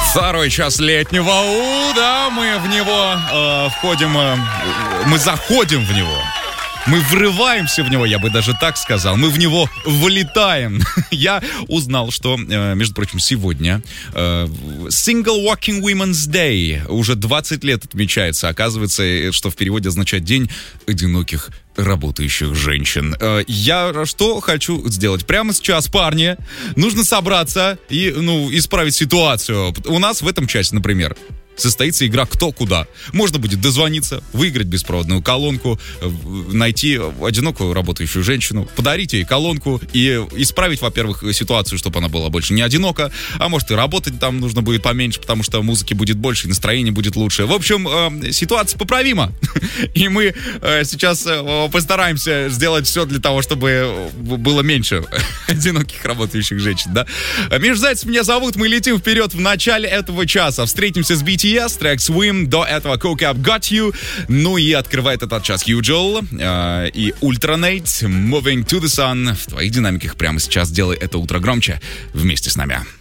Второй час летнего, да, мы в него входим, мы заходим в него. Мы врываемся в него, я бы даже так сказал. Мы в него влетаем. Я узнал, что, между прочим, сегодня Single Walking Women's Day уже 20 лет отмечается. Оказывается, что в переводе означает День одиноких работающих женщин. Я что хочу сделать? Прямо сейчас, парни, нужно собраться и, исправить ситуацию. У нас в этом часе, например, состоится игра «Кто куда». Можно будет дозвониться, выиграть беспроводную колонку, найти одинокую работающую женщину, подарить ей колонку и исправить, во-первых, ситуацию, чтобы она была больше не одинока, а может и работать там нужно будет поменьше, потому что музыки будет больше, и настроение будет лучше. В общем, ситуация поправима. И мы сейчас постараемся сделать все для того, чтобы было меньше одиноких работающих женщин, да? Миш Зайцев меня зовут, мы летим вперед в начале этого часа. Встретимся с BTS, трек Swim, до этого Coke Up Got You, ну и открывает этот час Usual и Ultranate, Moving to the Sun. В твоих динамиках прямо сейчас делай это утро громче вместе с нами.